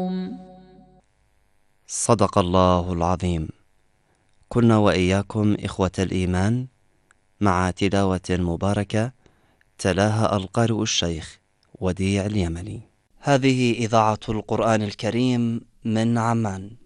صدق الله العظيم. كنا وإياكم إخوة الإيمان مع تلاوة مباركة تلاها القارئ الشيخ وديع اليمني. هذه إذاعة القرآن الكريم من عمان.